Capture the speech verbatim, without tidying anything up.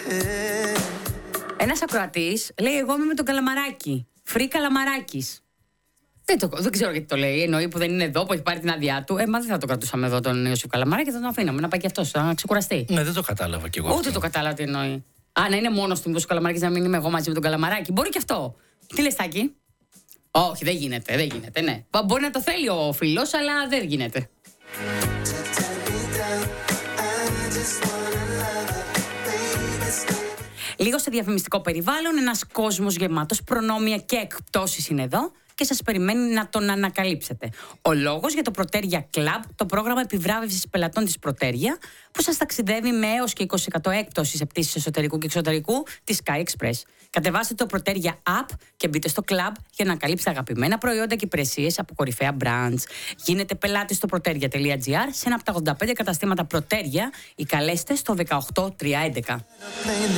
Ένας ακροατής λέει: εγώ είμαι με τον Καλαμαράκι. Free Καλαμαράκης. Δεν, το, δεν ξέρω γιατί το λέει. Εννοεί που δεν είναι εδώ, που έχει πάρει την άδειά του. Ε, μα δεν θα το κρατούσαμε εδώ τον Ιωσήφ Καλαμαράκη, θα τον αφήναμε να πάει και αυτό, να ξεκουραστεί. Ναι, δεν το κατάλαβα κι εγώ. Ούτε αυτό. το κατάλαβα τι εννοεί. Α, να είναι μόνος του ο Καλαμαράκης, να μην είμαι εγώ μαζί με τον Καλαμαράκη. Μπορεί και αυτό. Τι λες, Τάκη? Όχι, δεν γίνεται, δεν γίνεται, ναι. Μπορεί να το θέλει ο φίλος, αλλά δεν γίνεται. Λίγο σε διαφημιστικό περιβάλλον, ένας κόσμος γεμάτος προνόμια και εκπτώσεις είναι εδώ και σας περιμένει να τον ανακαλύψετε. Ο λόγος για το Προτέρια Club, το πρόγραμμα επιβράβευσης πελατών της Προτέρια, που σας ταξιδεύει με έως και είκοσι τοις εκατό έκπτωση σε πτήσεις εσωτερικού και εξωτερικού της Sky Express. Κατεβάστε το Προτέρια App και μπείτε στο club για να ανακαλύψετε αγαπημένα προϊόντα και υπηρεσίες από κορυφαία brands. Γίνετε πελάτης στο proteria τελεία gr σε ένα από τα ογδόντα πέντε καταστήματα Προτέρια ή καλέστε στο δεκαοκτώ τριακόσια έντεκα.